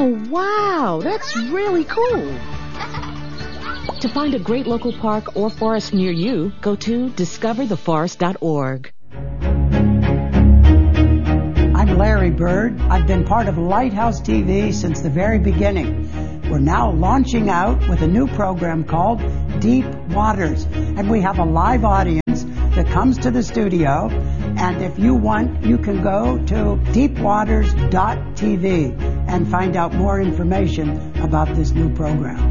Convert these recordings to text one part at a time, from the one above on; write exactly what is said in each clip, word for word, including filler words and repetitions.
Oh, wow, that's really cool. To find a great local park or forest near you, go to discover the forest dot org. I'm Larry Bird. I've been part of Lighthouse T V since the very beginning. We're now launching out with a new program called Deep Waters, and we have a live audience that comes to the studio, and if you want, you can go to deep waters dot t v and find out more information about this new program.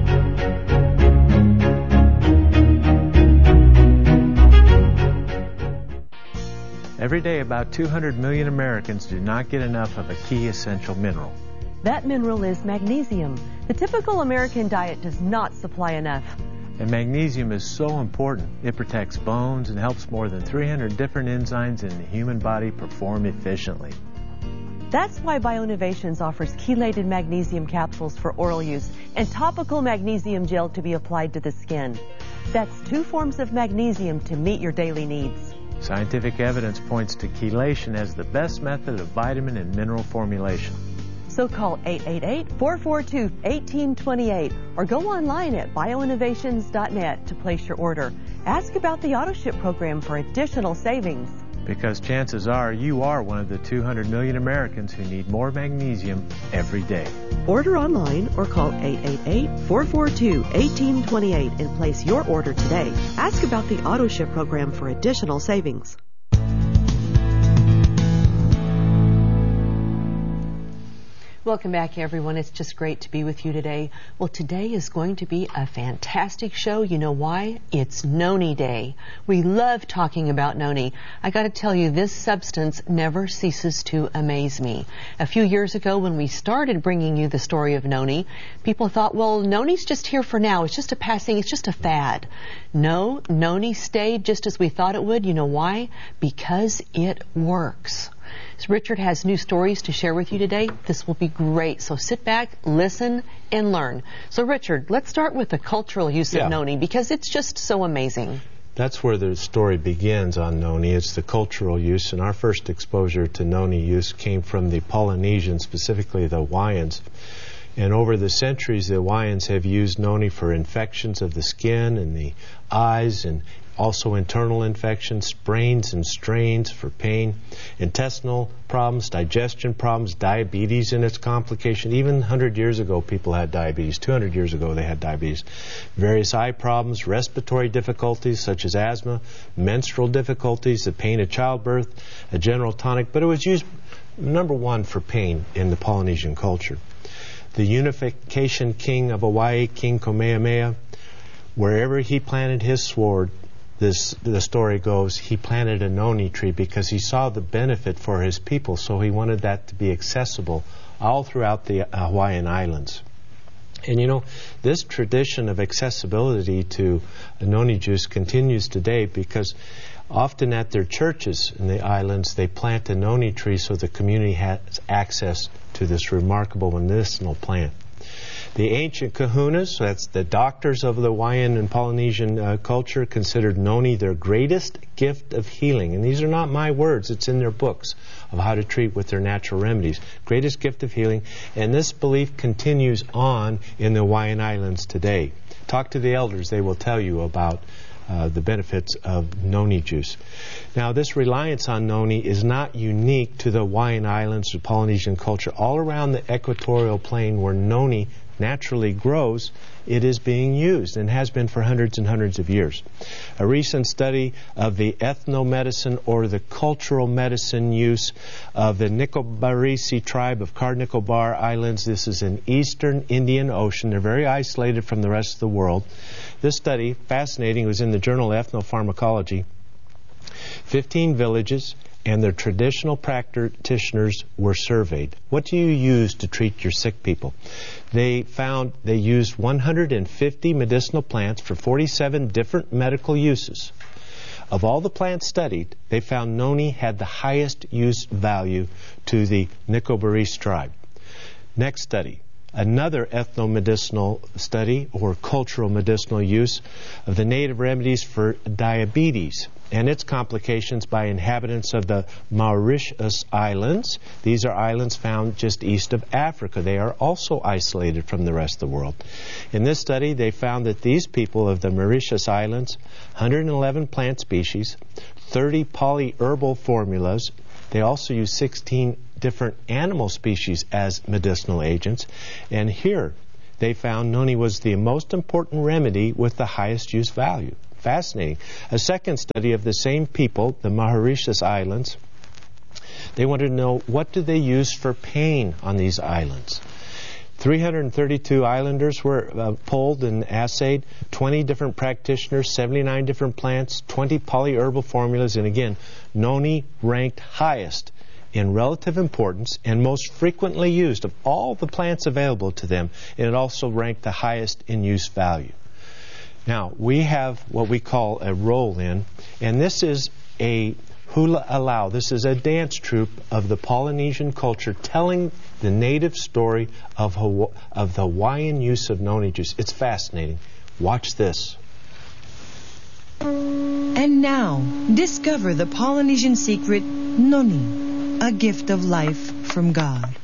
Every day, about two hundred million Americans do not get enough of a key essential mineral. That mineral is magnesium. The typical American diet does not supply enough. And magnesium is so important. It protects bones and helps more than three hundred different enzymes in the human body perform efficiently. That's why Bioinnovations offers chelated magnesium capsules for oral use and topical magnesium gel to be applied to the skin. That's two forms of magnesium to meet your daily needs. Scientific evidence points to chelation as the best method of vitamin and mineral formulation. So call eight eight eight, four four two, one eight two eight or go online at bioinnovations dot net to place your order. Ask about the AutoShip program for additional savings. Because chances are you are one of the two hundred million Americans who need more magnesium every day. Order online or call eight eight eight, four four two, one eight two eight and place your order today. Ask about the AutoShip program for additional savings. Welcome back, everyone. It's just great to be with you today. Well, today is going to be a fantastic show. You know why? It's Noni Day. We love talking about noni. I got to tell you, this substance never ceases to amaze me. A few years ago, when we started bringing you the story of noni, people thought, well, noni's just here for now. It's just a passing, it's just a fad. No, noni stayed just as we thought it would. You know why? Because it works. So Richard has new stories to share with you today. This will be great. So sit back, listen, and learn. So Richard, let's start with the cultural use yeah. of noni because it's just so amazing. That's where the story begins on noni. It's the cultural use, and our first exposure to noni use came from the Polynesians, specifically the Hawaiians. And over the centuries, the Hawaiians have used noni for infections of the skin and the eyes, and also internal infections, sprains and strains for pain, intestinal problems, digestion problems, diabetes and its complication. Even one hundred years ago, people had diabetes. two hundred years ago, they had diabetes. Various eye problems, respiratory difficulties such as asthma, menstrual difficulties, the pain of childbirth, a general tonic. But it was used, number one, for pain in the Polynesian culture. The unification king of Hawaii, King Kamehameha, wherever he planted his sword, This, the story goes, he planted a noni tree because he saw the benefit for his people, so he wanted that to be accessible all throughout the Hawaiian Islands. And you know, this tradition of accessibility to noni juice continues today because often at their churches in the islands, they plant a noni tree so the community has access to this remarkable medicinal plant. The ancient kahunas, that's the doctors of the Hawaiian and Polynesian uh, culture, considered noni their greatest gift of healing. And these are not my words, it's in their books of how to treat with their natural remedies. Greatest gift of healing. And this belief continues on in the Hawaiian Islands today. Talk to the elders, they will tell you about uh, the benefits of noni juice. Now, this reliance on noni is not unique to the Hawaiian Islands or Polynesian culture. All around the equatorial plain where noni naturally grows, it is being used and has been for hundreds and hundreds of years. A recent study of the ethnomedicine or the cultural medicine use of the Nicobarese tribe of Car Nicobar Islands. This is in eastern Indian Ocean. They're very isolated from the rest of the world. This study, fascinating, was in the journal Ethnopharmacology. fifteen villages and their traditional practitioners were surveyed. What do you use to treat your sick people? They found they used one hundred fifty medicinal plants for forty-seven different medical uses. Of all the plants studied, they found noni had the highest use value to the Nicobarese tribe. Next study. Another ethnomedicinal study or cultural medicinal use of the native remedies for diabetes. and its complications by inhabitants of the Mauritius Islands. These are islands found just east of Africa. They are also isolated from the rest of the world. In this study, they found that these people of the Mauritius Islands, one hundred eleven plant species, thirty polyherbal formulas. They also use sixteen different animal species as medicinal agents. And here, they found noni was the most important remedy with the highest use value. Fascinating. A second study of the same people, the Mauritius Islands, they wanted to know what do they use for pain on these islands. three hundred thirty-two islanders were uh, polled and assayed, twenty different practitioners, seventy-nine different plants, twenty polyherbal formulas, and again, noni ranked highest in relative importance and most frequently used of all the plants available to them, and it also ranked the highest in use value. Now, we have what we call a roll-in, and this is a hula alau. This is a dance troupe of the Polynesian culture telling the native story of, Hawa- of the Hawaiian use of noni juice. It's fascinating. Watch this. And now, discover the Polynesian secret, noni, a gift of life from God.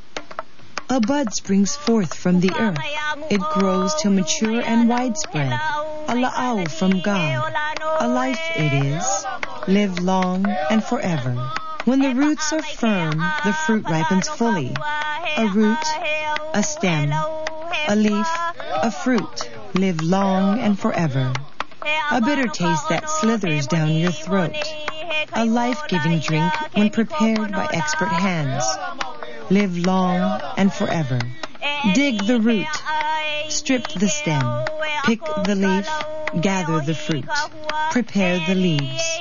A bud springs forth from the earth. It grows to mature and widespread. A la'au from God. A life it is. Live long and forever. When the roots are firm, the fruit ripens fully. A root, a stem, a leaf, a fruit. Live long and forever. A bitter taste that slithers down your throat. A life-giving drink when prepared by expert hands. Live long and forever. Dig the root. Strip the stem. Pick the leaf. Gather the fruit. Prepare the leaves.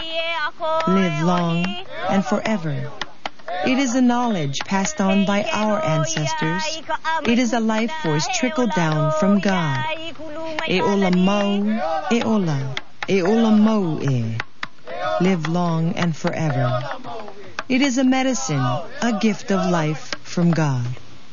Live long and forever. It is a knowledge passed on by our ancestors. It is a life force trickled down from God. E ola mau, e ola, e ola mau e. Live long and forever. It is a medicine, a gift of life from God.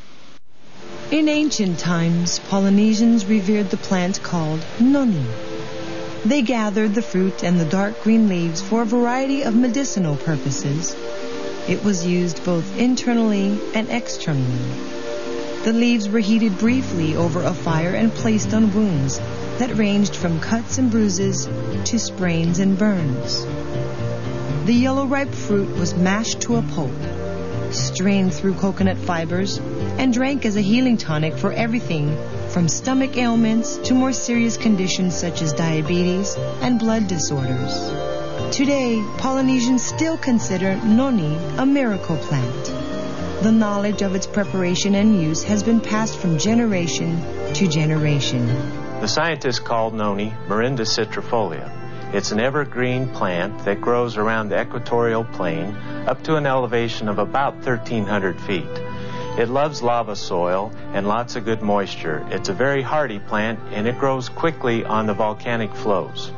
In ancient times, Polynesians revered the plant called noni. They gathered the fruit and the dark green leaves for a variety of medicinal purposes. It was used both internally and externally. The leaves were heated briefly over a fire and placed on wounds that ranged from cuts and bruises to sprains and burns. The yellow ripe fruit was mashed to a pulp, strained through coconut fibers, and drank as a healing tonic for everything from stomach ailments to more serious conditions such as diabetes and blood disorders. Today, Polynesians still consider noni a miracle plant. The knowledge of its preparation and use has been passed from generation to generation. The scientists called noni Morinda citrifolia. It's an evergreen plant that grows around the equatorial plain up to an elevation of about thirteen hundred feet. It loves lava soil and lots of good moisture. It's a very hardy plant, and it grows quickly on the volcanic flows.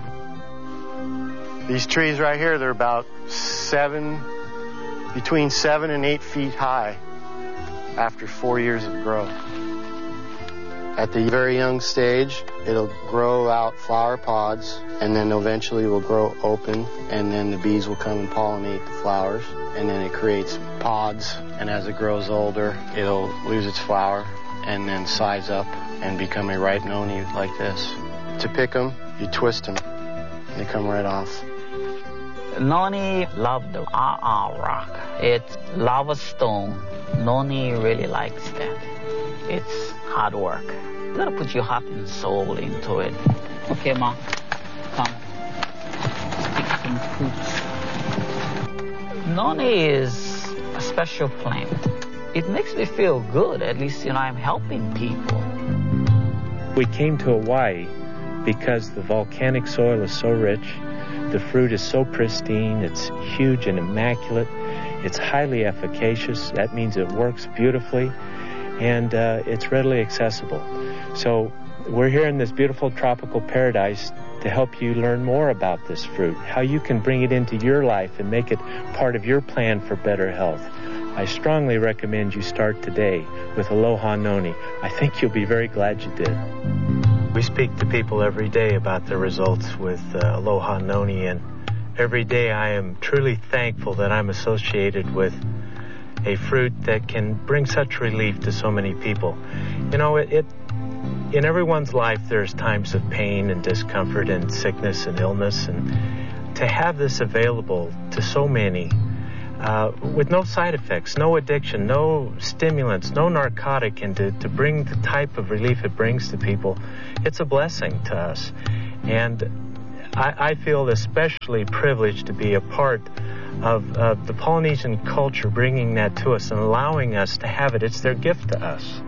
These trees right here, they're about seven, between seven and eight feet high after four years of growth. At the very young stage, it'll grow out flower pods, and then eventually will grow open, and then the bees will come and pollinate the flowers, and then it creates pods, and as it grows older, it'll lose its flower and then size up and become a ripe noni like this. To pick them, you twist them, and they come right off. Noni love the Ah rock. It's lava stone. Noni really likes that. It's hard work. You gotta put your heart and soul into it. Okay, Ma, come. Stick some fruits. Noni is a special plant. It makes me feel good. At least, you know, I'm helping people. We came to Hawaii because the volcanic soil is so rich. The fruit is so pristine. It's huge and immaculate. It's highly efficacious. That means it works beautifully, and uh, it's readily accessible. So we're here in this beautiful tropical paradise to help you learn more about this fruit, how you can bring it into your life and make it part of your plan for better health. I strongly recommend you start today with Aloha Noni. I think you'll be very glad you did. We speak to people every day about their results with uh, Aloha Noni, and Every day I am truly thankful that I'm associated with a fruit that can bring such relief to so many people. You know, it, it in everyone's life there's times of pain and discomfort and sickness and illness, and to have this available to so many uh, with no side effects, no addiction, no stimulants, no narcotic, and to, to bring the type of relief it brings to people, it's a blessing to us. And I, I feel especially privileged to be a part of, of the Polynesian culture, bringing that to us and allowing us to have it. It's their gift to us.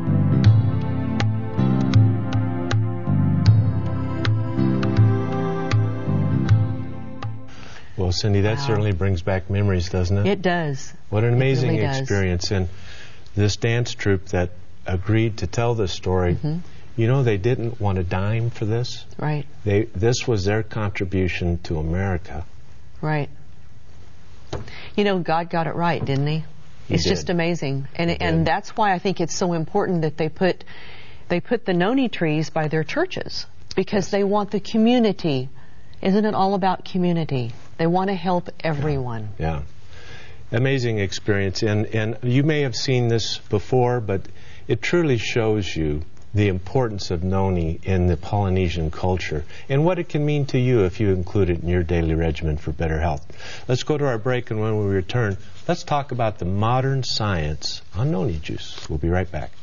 Well, Cindy, that Wow. certainly brings back memories, doesn't it? It does. What an amazing really does. experience. And this dance troupe that agreed to tell this story, Mhm. you know, they didn't want a dime for this. Right, They, this was their contribution to America. right. You know, God got it right, didn't He? He It's did. just amazing, and He and did. that's why I think it's so important that they put they put the noni trees by their churches, because Yes. they want the community. Isn't it all about community? They want to help everyone. Yeah. Amazing experience. And, and you may have seen this before, but it truly shows you the importance of noni in the Polynesian culture and what it can mean to you if you include it in your daily regimen for better health. Let's go to our break, and when we return, let's talk about the modern science on noni juice. We'll be right back.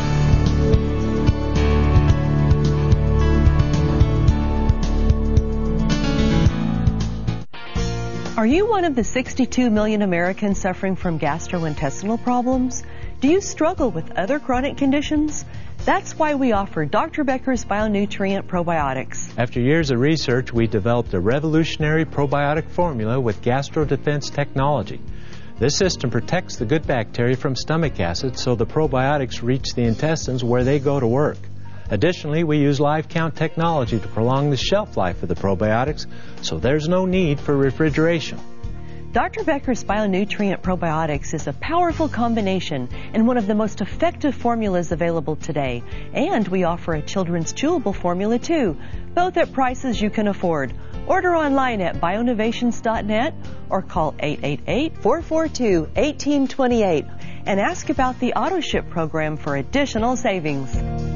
Are you one of the sixty-two million Americans suffering from gastrointestinal problems? Do you struggle with other chronic conditions? That's why we offer Doctor Becker's Bionutrient Probiotics. After years of research, we developed a revolutionary probiotic formula with GastroDefense technology. This system protects the good bacteria from stomach acid so the probiotics reach the intestines where they go to work. Additionally, we use live count technology to prolong the shelf life of the probiotics, so there's no need for refrigeration. Doctor Becker's Bionutrient Probiotics is a powerful combination and one of the most effective formulas available today. And we offer a children's chewable formula too, both at prices you can afford. Order online at bioinnovations dot net or call eight eight eight, four four two, one eight two eight and ask about the AutoShip program for additional savings.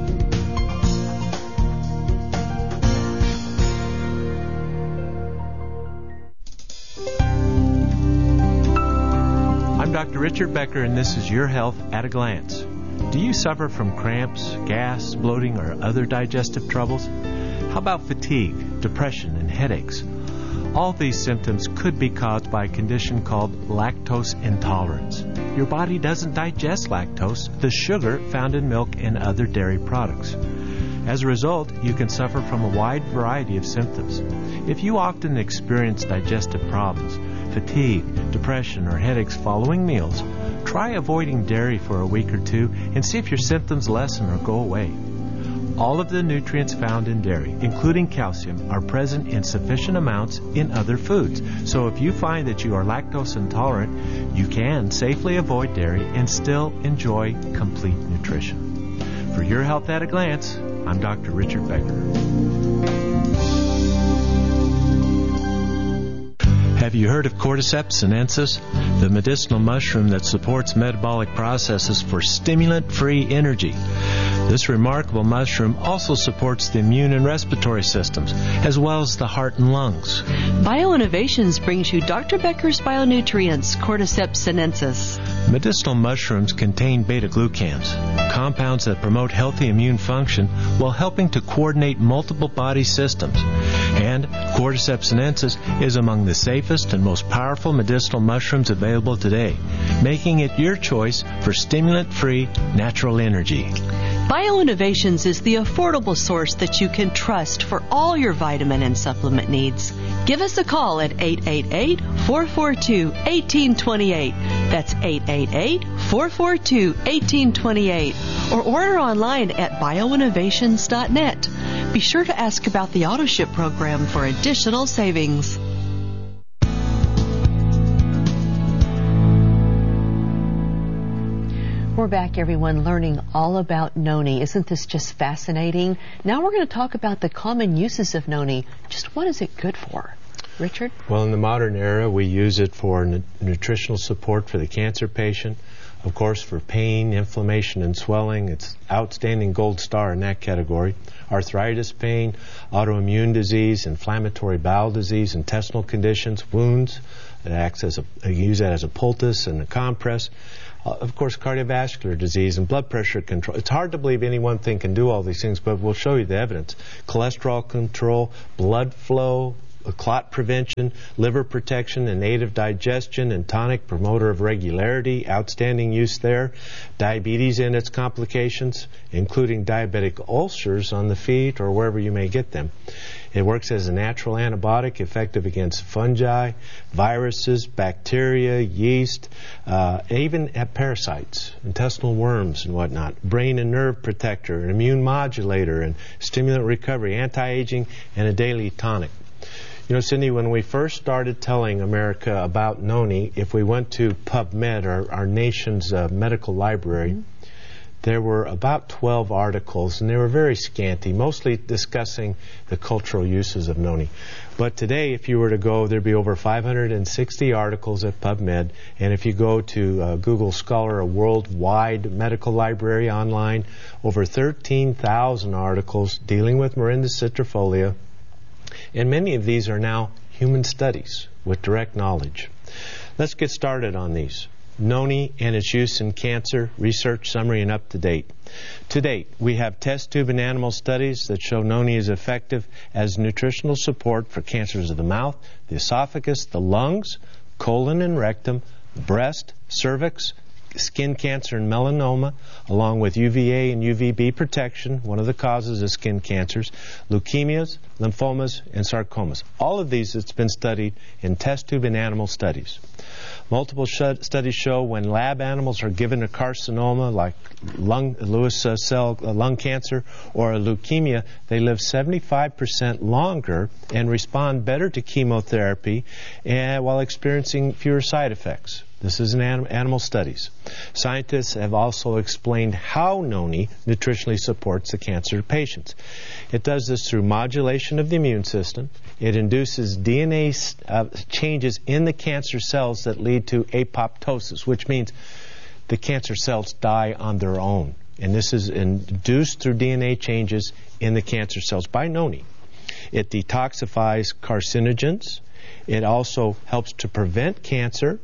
I'm Doctor Richard Becker, and this is Your Health at a Glance. Do you suffer from cramps, gas, bloating, or other digestive troubles? How about fatigue, depression, and headaches? All these symptoms could be caused by a condition called lactose intolerance. Your body doesn't digest lactose, the sugar found in milk and other dairy products. As a result, you can suffer from a wide variety of symptoms. If you often experience digestive problems, fatigue, depression, or headaches following meals, try avoiding dairy for a week or two and see if your symptoms lessen or go away. All of the nutrients found in dairy, including calcium, are present in sufficient amounts in other foods. So if you find that you are lactose intolerant, you can safely avoid dairy and still enjoy complete nutrition. For Your Health at a Glance, I'm Doctor Richard Becker. Have you heard of Cordyceps sinensis, the medicinal mushroom that supports metabolic processes for stimulant-free energy? This remarkable mushroom also supports the immune and respiratory systems, as well as the heart and lungs. BioInnovations brings you Doctor Becker's Bionutrients, Cordyceps sinensis. Medicinal mushrooms contain beta-glucans, compounds that promote healthy immune function while helping to coordinate multiple body systems. And Cordyceps sinensis is among the safest and most powerful medicinal mushrooms available today, making it your choice for stimulant-free natural energy. BioInnovations is the affordable source that you can trust for all your vitamin and supplement needs. Give us a call at eight eight eight, four four two, one eight two eight. That's eight eight eight, four four two, one eight two eight. Or order online at bioinnovations dot net. Be sure to ask about the AutoShip program for additional savings. We're back, everyone, learning all about noni. Isn't this just fascinating? Now we're going to talk about the common uses of noni. Just what is it good for? Richard? Well, in the modern era, we use it for nu- nutritional support for the cancer patient. Of course, for pain, inflammation, and swelling, it's outstanding gold star in that category. Arthritis pain, autoimmune disease, inflammatory bowel disease, intestinal conditions, wounds. It acts as a, you use that as a poultice and a compress. Uh, of course, cardiovascular disease and blood pressure control. It's hard to believe any one thing can do all these things, but we'll show you the evidence. Cholesterol control, blood flow, clot prevention, liver protection, and aid of digestion, and tonic, promoter of regularity, outstanding use there. Diabetes and its complications, including diabetic ulcers on the feet or wherever you may get them. It works as a natural antibiotic, effective against fungi, viruses, bacteria, yeast, uh, even at parasites, intestinal worms and whatnot. Brain and nerve protector, an immune modulator, and stimulant recovery, anti-aging, and a daily tonic. You know, Cindy, when we first started telling America about Noni, if we went to PubMed, our, our nation's uh, medical library, mm-hmm. there were about twelve articles, and they were very scanty, mostly discussing the cultural uses of Noni. But today, if you were to go, there'd be over five hundred sixty articles at PubMed, and if you go to uh, Google Scholar, a worldwide medical library online, over thirteen thousand articles dealing with Morinda citrifolia. And many of these are now human studies with direct knowledge. Let's get started on these. Noni and its use in cancer, research summary and up to date. To date, we have test tube and animal studies that show Noni is effective as nutritional support for cancers of the mouth, the esophagus, the lungs, colon and rectum, breast, cervix, skin cancer and melanoma, along with U V A and U V B protection, one of the causes of skin cancers, leukemias, lymphomas, and sarcomas. All of these it's been studied in test tube and animal studies. Multiple sh- studies show when lab animals are given a carcinoma like lung, Lewis uh, cell uh, lung cancer or a leukemia, they live seventy-five percent longer and respond better to chemotherapy uh, while experiencing fewer side effects. This is in anim- animal studies. Scientists have also explained how Noni nutritionally supports the cancer patients. It does this through modulation of the immune system. It induces D N A uh, changes in the cancer cells that lead to apoptosis, which means the cancer cells die on their own. And this is induced through D N A changes in the cancer cells by Noni. It detoxifies carcinogens. It also helps to prevent cancer.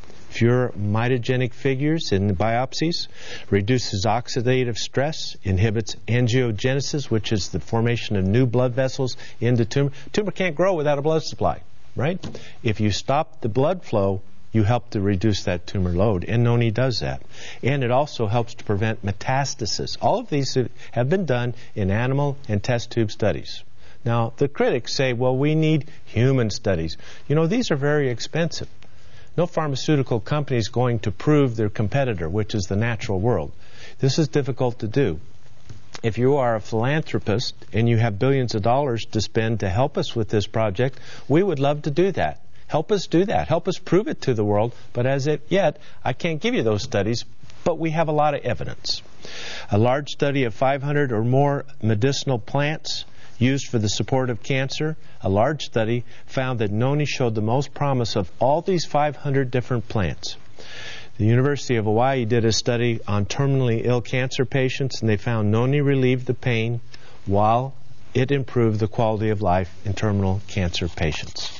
Fewer mitogenic figures in the biopsies, reduces oxidative stress, inhibits angiogenesis, which is the formation of new blood vessels in the tumor. Tumor can't grow without a blood supply, right? If you stop the blood flow, you help to reduce that tumor load, and Noni does that. And it also helps to prevent metastasis. All of these have been done in animal and test tube studies. Now, the critics say, well, we need human studies. You know, these are very expensive. No pharmaceutical company is going to prove their competitor, which is the natural world. This is difficult to do. If you are a philanthropist and you have billions of dollars to spend to help us with this project, we would love to do that. Help us do that. Help us prove it to the world. But as it yet, I can't give you those studies, but we have a lot of evidence. A large study of five hundred or more medicinal plants used for the support of cancer, a large study found that Noni showed the most promise of all these five hundred different plants. The University of Hawaii did a study on terminally ill cancer patients, and they found Noni relieved the pain while it improved the quality of life in terminal cancer patients.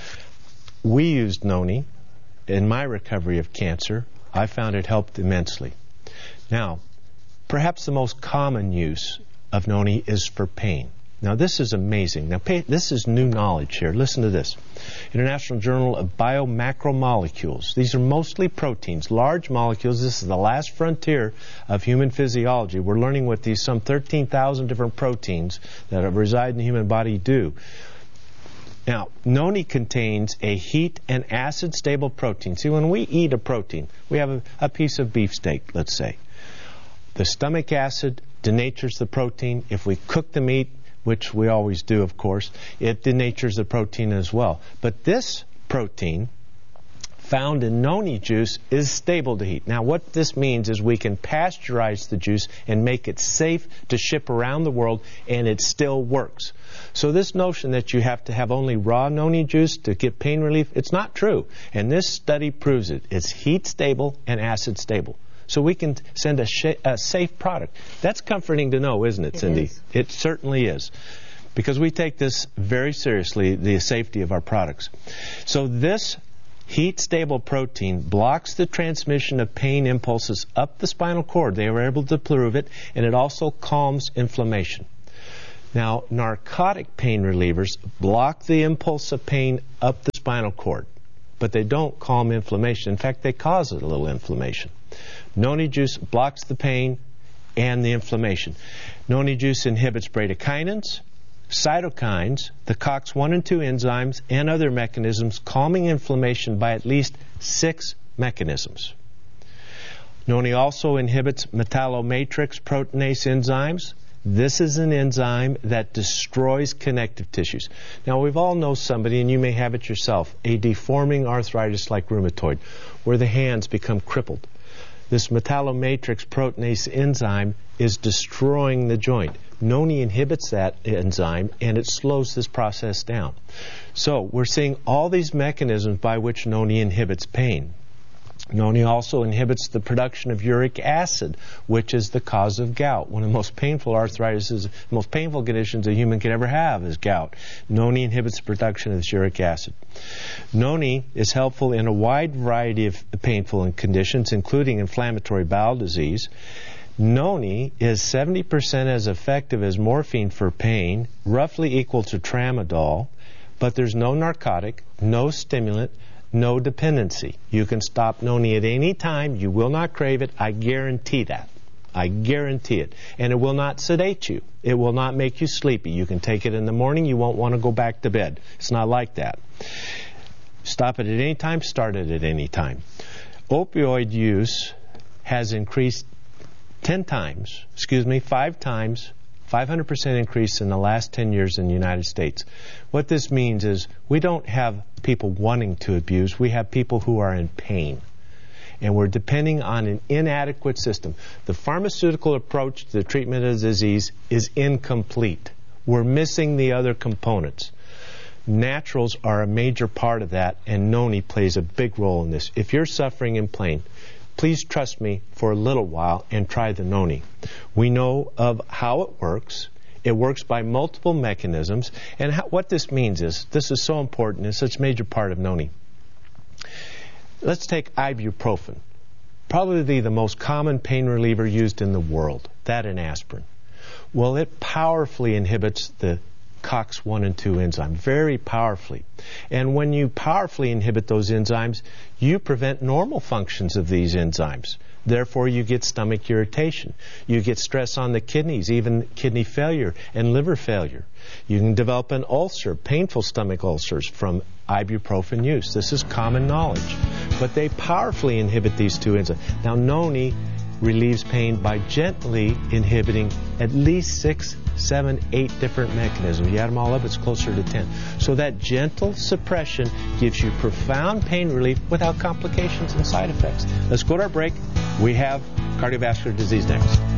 We used Noni in my recovery of cancer. I found it helped immensely. Now, perhaps the most common use of Noni is for pain. Now, this is amazing. Now, pay, this is new knowledge here. Listen to this. International Journal of Biomacromolecules. These are mostly proteins, large molecules. This is the last frontier of human physiology. We're learning what these some thirteen thousand different proteins that reside in the human body do. Now, Noni contains a heat and acid-stable protein. See, when we eat a protein, we have a, a piece of beefsteak, let's say. The stomach acid denatures the protein. If we cook the meat, which we always do, of course, it denatures the protein as well. But this protein found in noni juice is stable to heat. Now, what this means is we can pasteurize the juice and make it safe to ship around the world, and it still works. So this notion that you have to have only raw noni juice to get pain relief, it's not true. And this study proves it. It's heat stable and acid stable. So we can send a, sh- a safe product. That's comforting to know, isn't it, it Cindy? Is. It certainly is. Because we take this very seriously, the safety of our products. So this heat-stable protein blocks the transmission of pain impulses up the spinal cord. They were able to prove it, and it also calms inflammation. Now, narcotic pain relievers block the impulse of pain up the spinal cord, but they don't calm inflammation. In fact, they cause a little inflammation. Noni juice blocks the pain and the inflammation. Noni juice inhibits bradykinins, cytokines, the COX one and two enzymes, and other mechanisms, calming inflammation by at least six mechanisms. Noni also inhibits metallomatrix proteinase enzymes. This is an enzyme that destroys connective tissues. Now, we've all known somebody, and you may have it yourself, a deforming arthritis like rheumatoid, where the hands become crippled. This metallomatrix proteinase enzyme is destroying the joint. Noni inhibits that enzyme, and it slows this process down. So we're seeing all these mechanisms by which Noni inhibits pain. Noni also inhibits the production of uric acid, which is the cause of gout. One of the most painful arthritis, most painful conditions a human can ever have is gout. Noni inhibits the production of this uric acid. Noni is helpful in a wide variety of painful conditions, including inflammatory bowel disease. Noni is seventy percent as effective as morphine for pain, roughly equal to tramadol, but there's no narcotic, no stimulant, no dependency. You can stop Noni at any time. You will not crave it. I guarantee that. I guarantee it. And it will not sedate you. It will not make you sleepy. You can take it in the morning. You won't want to go back to bed. It's not like that. Stop it at any time. Start it at any time. Opioid use has increased ten times, excuse me, five times, five hundred percent increase in the last ten years in the United States. What this means is we don't have people wanting to abuse. We have people who are in pain. And we're depending on an inadequate system. The pharmaceutical approach to the treatment of the disease is incomplete. We're missing the other components. Naturals are a major part of that, and Noni plays a big role in this. If you're suffering in pain, please trust me for a little while and try the Noni. We know of how it works. It works by multiple mechanisms. And how, what this means is, this is so important, it's such a major part of Noni. Let's take ibuprofen, probably the most common pain reliever used in the world, that and aspirin. Well, it powerfully inhibits the COX one and two enzyme, very powerfully. And when you powerfully inhibit those enzymes, you prevent normal functions of these enzymes. Therefore, you get stomach irritation. You get stress on the kidneys, even kidney failure and liver failure. You can develop an ulcer, painful stomach ulcers from ibuprofen use. This is common knowledge. But they powerfully inhibit these two enzymes. Now, Noni relieves pain by gently inhibiting at least six, seven, eight different mechanisms. You add them all up, it's closer to ten. So that gentle suppression gives you profound pain relief without complications and side effects. Let's go to our break. We have cardiovascular disease next.